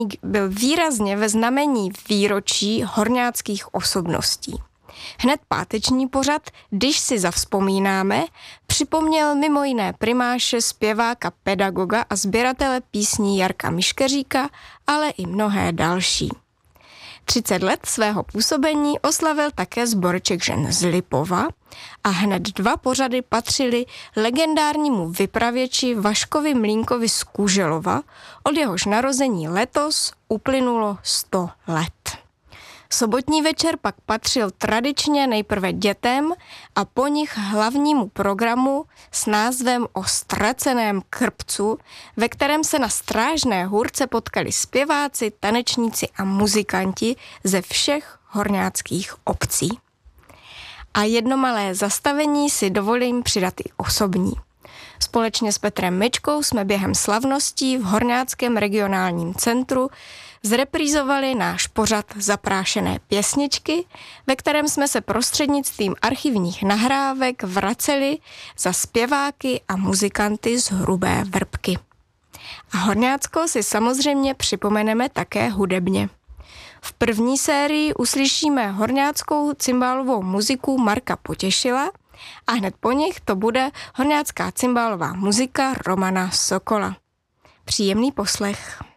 byl výrazně ve znamení výročí horňáckých osobností. Hned páteční pořad, když si zavzpomínáme, připomněl mimo jiné primáše, zpěváka, pedagoga a sběratele písní Jarka Miškeříka, ale i mnohé další. 30 let svého působení oslavil také sborček žen z Lipova a hned 2 pořady patřily legendárnímu vypravěči Vaškovi Mlínkovi z Kuželova, od jehož narození letos uplynulo 100 let. Sobotní večer pak patřil tradičně nejprve dětem a po nich hlavnímu programu s názvem O ztraceném krpcu, ve kterém se na Strážné hůrce potkali zpěváci, tanečníci a muzikanti ze všech horňáckých obcí. A jedno malé zastavení si dovolím přidat i osobní. Společně s Petrem Myčkou jsme během slavností v Horňáckém regionálním centru zreprízovali náš pořad Zaprášené pěsničky, ve kterém jsme se prostřednictvím archivních nahrávek vraceli za zpěváky a muzikanty z Hrubé Vrbky. A Horňácko si samozřejmě připomeneme také hudebně. V první sérii uslyšíme horňáckou cymbálovou muziku Marka Potěšila a hned po nich to bude horňácká cymbálová muzika Romana Sokola. Příjemný poslech.